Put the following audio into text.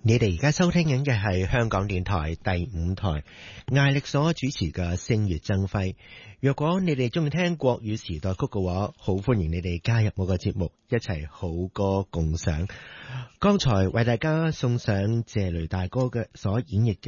你哋而家收聽緊嘅係香港電台第5台艾力所主持嘅星月爭輝。若果你哋中意聽國語時代曲嘅話，好歡迎你哋加入我個節目，一齊好歌共賞。剛才為大家送上謝雷大哥嘅所演繹嘅